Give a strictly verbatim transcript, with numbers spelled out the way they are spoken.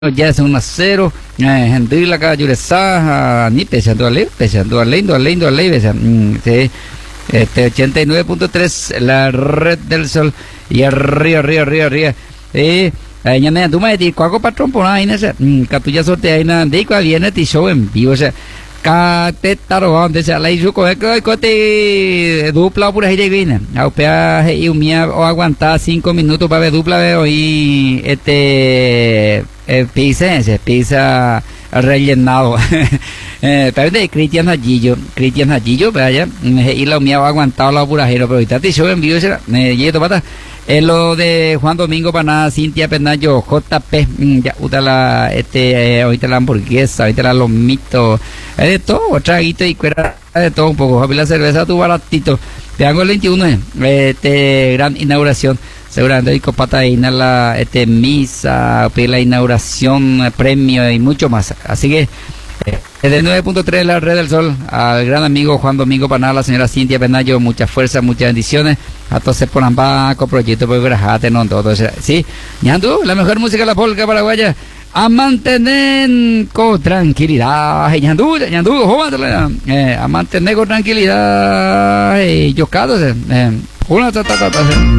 ya es uno a cero. Henry la calle Uresa, ni pesando a ley, pesando a ley, a ley, a ley, sí. Este ochenta y nueve punto tres, la red del sol, y arriba, arriba, arriba, arriba. Eh, ya me anduve de cuaco patrón por ahí, no sé, catuya sortea ahí, nada, de cuál viene ti show en vivo, o sea, cate taro, donde se la hizo con el cote dupla por ahí de viene, a upea y umía o aguantar cinco minutos para ver dupla veo y este eh, pizza, ese pizza rellenado. eh, pero de Cristian Hallillo, Cristian Hallillo, vaya, y la mía va aguantado la burajero, pero ahorita te show en vivo, será, eh, y esto pata. Es lo de Juan Domingo para nada, Cintia Penayo, J P, mm, ya, uta la, este, eh, ahorita la hamburguesa, ahorita la lomito, es de todo, traguito y cuera, de todo un poco, Javi, la cerveza tu baratito, te hago el veintiuno, eh, este, gran inauguración, seguramente hay copata ahí, la, este, misa, la inauguración, premio y mucho más, así que, eh, desde nueve punto tres la red del sol, al gran amigo Juan Domingo Panal, la señora Cintia Penayo, mucha fuerza, muchas bendiciones, a todos se ponen bajo proyecto, pues grajate, no todo, sí, ñandu, la mejor música de la polca paraguaya, a mantener con tranquilidad, ñandu, ñandu, joven, eh, a mantener con tranquilidad, y yo cada, eh, una ta ta ta ta.